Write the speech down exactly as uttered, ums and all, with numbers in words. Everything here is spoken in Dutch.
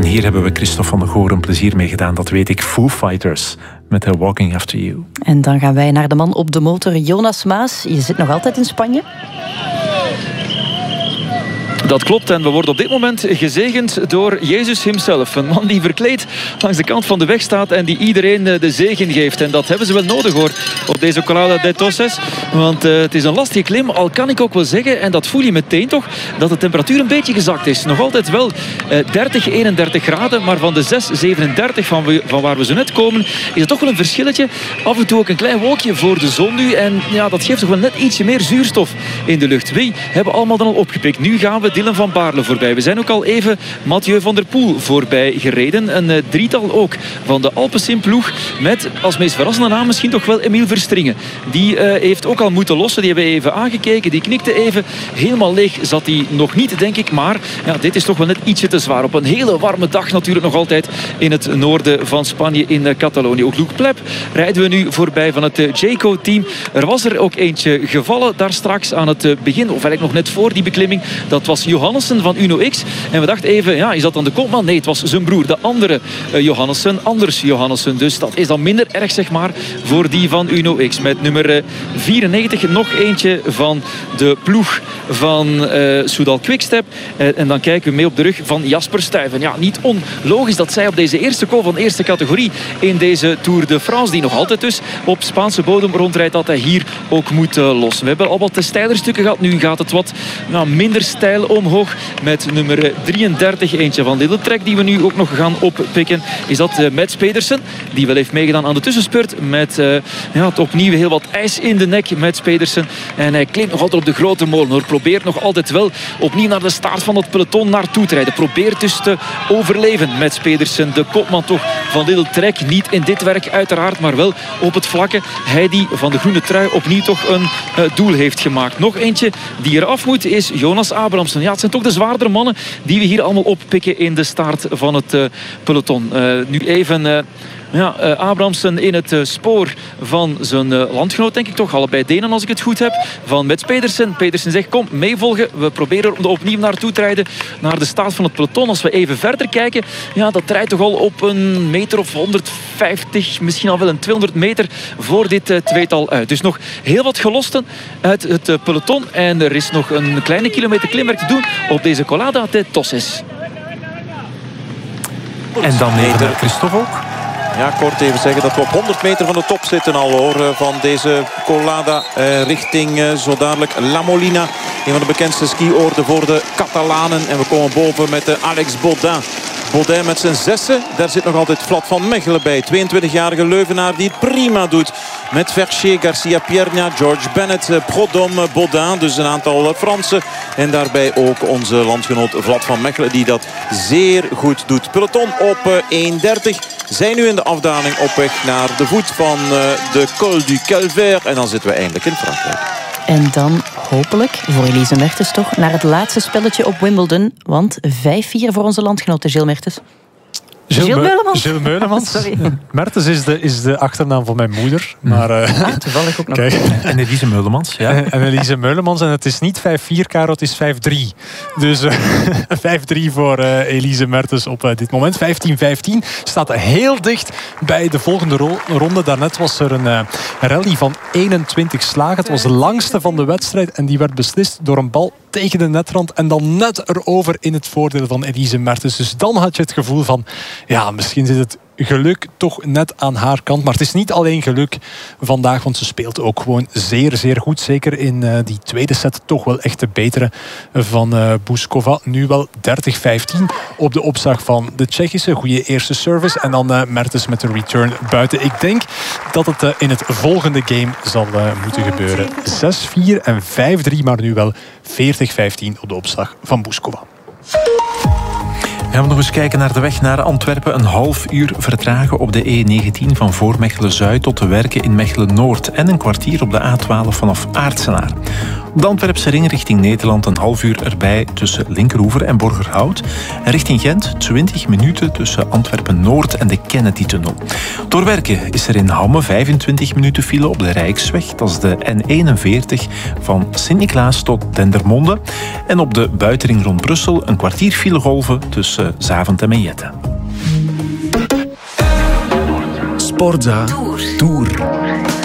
hier hebben we Christophe van der Goor een plezier mee gedaan, dat weet ik. Foo Fighters met uh, Walking After You. En dan gaan wij naar de man op de motor, Jonas Maas. Je zit nog altijd in Spanje? Dat klopt en we worden op dit moment gezegend door Jezus himself. Een man die verkleed langs de kant van de weg staat en die iedereen de zegen geeft. En dat hebben ze wel nodig hoor, op deze Colada de Toses. Want uh, het is een lastige klim, al kan ik ook wel zeggen, en dat voel je meteen toch, dat de temperatuur een beetje gezakt is. Nog altijd wel uh, dertig, eenendertig graden, maar van de zes, zevenendertig van, we, van waar we zo net komen, is het toch wel een verschilletje. Af en toe ook een klein wolkje voor de zon nu. En ja, dat geeft toch wel net ietsje meer zuurstof in de lucht. Wie hebben allemaal dan al opgepikt? Nu gaan we Dylan van Baarle voorbij. We zijn ook al even Mathieu van der Poel voorbij gereden. Een uh, drietal ook van de Alpecin-ploeg. Met als meest verrassende naam misschien toch wel Emiel Verstringen. Die uh, heeft ook al moeten lossen. Die hebben we even aangekeken. Die knikte even. Helemaal leeg zat hij nog niet, denk ik. Maar ja, dit is toch wel net ietsje te zwaar. Op een hele warme dag natuurlijk nog altijd in het noorden van Spanje in uh, Catalonië. Ook Luc Plep rijden we nu voorbij van het uh, Jayco-team. Er was er ook eentje gevallen daar straks aan het uh, begin. Of eigenlijk nog net voor die beklimming. Dat was Johannessen van Uno X. En we dachten even, ja, is dat dan de kopman? Nee, het was zijn broer, de andere uh, Johannessen. Anders Johannessen. Dus dat is dan minder erg, zeg maar, voor die van Uno X. Met nummer uh, vierennegentig. Nog eentje van de ploeg van uh, Soudal Quickstep. Uh, en dan kijken we mee op de rug van Jasper Stuyven. Ja, niet onlogisch dat zij op deze eerste call van eerste categorie in deze Tour de France, die nog altijd dus op Spaanse bodem rondrijdt, dat hij hier ook moet uh, lossen. We hebben al wat steilere stukken gehad. Nu gaat het wat nou, minder steil omhoog met nummer drieëndertig. Eentje van Little Trek die we nu ook nog gaan oppikken. Is dat uh, Mads Pedersen, die wel heeft meegedaan aan de tussenspurt. Met uh, ja, het opnieuw heel wat ijs in de nek, Mads Pedersen. En hij klimt nog altijd op de grote molen. Hoor. Probeert nog altijd wel opnieuw naar de staart van het peloton naartoe te rijden. Probeert dus te overleven. Mads Pedersen, de kopman toch van Little Trek. Niet in dit werk uiteraard, maar wel op het vlakke. Hij die van de groene trui opnieuw toch een uh, doel heeft gemaakt. Nog eentje die eraf moet is Jonas Abrahamsen. Ja, het zijn toch de zwaardere mannen die we hier allemaal oppikken in de staart van het uh, peloton. Uh, nu even... Uh, Ja, uh, Abrahamsen in het uh, spoor van zijn uh, landgenoot, denk ik toch. Allebei Denen, als ik het goed heb. Van Mads Pedersen. Pedersen zegt, kom, meevolgen. We proberen er opnieuw naartoe te rijden. Naar de staart van het peloton. Als we even verder kijken. Ja, dat rijdt toch al op een meter of honderdvijftig. Misschien al wel een tweehonderd meter voor dit uh, tweetal uit. Dus nog heel wat gelosten uit het uh, peloton. En er is nog een kleine kilometer klimwerk te doen op deze Colada de Toses. En dan even naar Christophe ook. Ja, kort even zeggen dat we op honderd meter van de top zitten al hoor. Van deze Colada eh, richting eh, zo dadelijk La Molina. Een van de bekendste skioorden voor de Catalanen. En we komen boven met de Alex Baudin. Baudin met zijn zessen. Daar zit nog altijd Vlad van Mechelen bij. tweeëntwintigjarige Leuvenaar die het prima doet. Met Verchier, Garcia Pierna, George Bennett, Prodhomme, Baudin. Dus een aantal Fransen. En daarbij ook onze landgenoot Vlad van Mechelen die dat zeer goed doet. Peloton op één dertig. Zijn nu in de afdaling op weg naar de voet van de Col du Calvaire. En dan zitten we eindelijk in Frankrijk. En dan hopelijk, voor Elise Mertens toch, naar het laatste spelletje op Wimbledon. Want vijf vier voor onze landgenote Gilles Mertens. Gilles, Gilles Meulemans. Gilles Meulemans. Sorry. Mertens is de, is de achternaam van mijn moeder. Maar, uh, ah, toevallig ook nog. Kijk. En Elise Meulemans. Ja. En, en Elise Meulemans. En het is niet vijf vier, Caro, het is vijf drie. Dus uh, vijf drie voor uh, Elise Mertens op uh, dit moment. vijftien vijftien staat heel dicht bij de volgende ro- ronde. Daarnet was er een uh, rally van eenentwintig slagen. Het was de langste van de wedstrijd. En die werd beslist door een bal tegen de netrand. En dan net erover in het voordeel van Elise Mertens. Dus dan had je het gevoel van... Ja, misschien zit het geluk toch net aan haar kant. Maar het is niet alleen geluk vandaag, want ze speelt ook gewoon zeer, zeer goed. Zeker in uh, die tweede set toch wel echt de betere van uh, Bouzkova. Nu wel dertig vijftien op de opslag van de Tsjechische. Goede eerste service. En dan uh, Mertens met de return buiten. Ik denk dat het uh, in het volgende game zal uh, moeten gebeuren. zes vier en vijf drie, maar nu wel veertig vijftien op de opslag van Bouzkova. Gaan we nog eens kijken naar de weg naar Antwerpen. Een half uur vertragen op de E negentien van voor Mechelen-Zuid tot de Werken in Mechelen-Noord. En een kwartier op de A twaalf vanaf Aartsenaar. De Antwerpse ring richting Nederland een half uur erbij tussen Linkeroever en Borgerhout. En richting Gent twintig minuten tussen Antwerpen-Noord en de Kennedy-tunnel. Door werken is er in Hamme vijfentwintig minuten file op de Rijksweg. Dat is de N eenenveertig van Sint-Niklaas tot Dendermonde. En op de buitenring rond Brussel een kwartier filegolven tussen Zaventem en Meijette. Sportza Tour. Tour.